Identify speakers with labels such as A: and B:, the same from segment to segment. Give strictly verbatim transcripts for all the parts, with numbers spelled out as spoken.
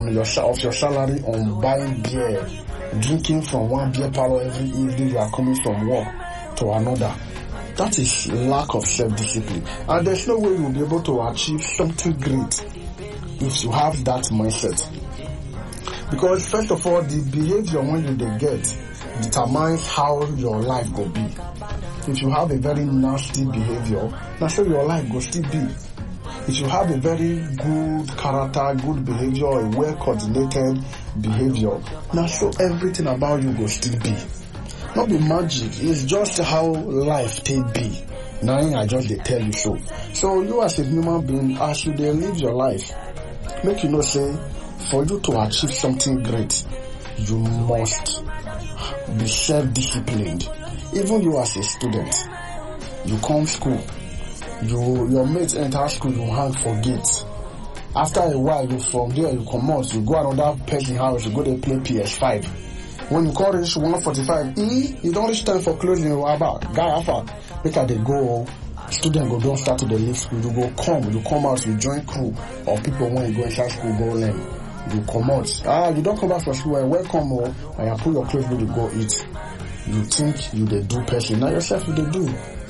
A: your of your salary on buying beer, drinking from one beer parlor every evening you are coming from work to another. That is lack of self-discipline. And there's no way you'll be able to achieve something great if you have that mindset. Because first of all, the behavior when you dey get determines how your life will be. If you have a very nasty behavior, now so your life will still be. If you have a very good character, good behavior, a well-coordinated behavior, now so everything about you will still be. Not be magic, it's just how life take be. Now I just dey tell you so. So you as a human being, as you dey live your life, make you know say, for you to achieve something great, you must be self-disciplined. Even you as a student, you come school, you your mates enter school, you hang for gate. After a while, you from there you come out, you go another person house, you go there play P S five. When you call reach one forty-five, e you don't reach time for closing. You about guy alpha, make I dey go. Student go don't start to the leave school. You go come, you come out, you join crew or people when you go inside school go learn. You come out. Ah, you don't come back from school. Well, welcome, oh, and you pull your clothes when you go eat. You think you dey do person, now yourself you dey do.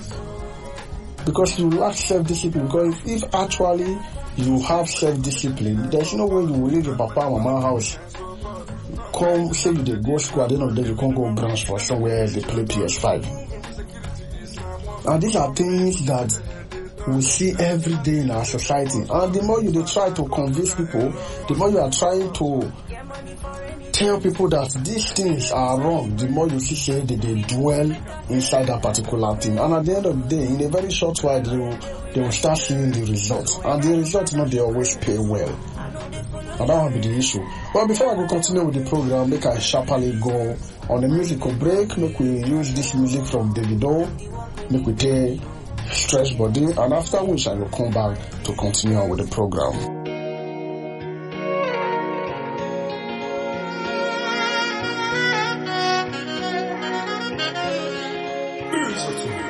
A: Because you lack self-discipline. Because if, if actually you have self-discipline, there's no way you will leave your papa and mama house. Come say you dey go school, at the end of the day you can't go branch for somewhere else they play P S five. And these are things that we see every day in our society. And the more you dey try to convince people, the more you are trying to tell people that these things are wrong, the more you see say that they dwell inside that particular thing. And at the end of the day, in a very short while, they will, they will start seeing the results. And the results, you know, they always pay well. And that will be the issue. Well, before I go continue with the program, make I sharply go on a musical break. Make we use this music from Davido. Make we take Stress Body. And after which I will come back to continue on with the program.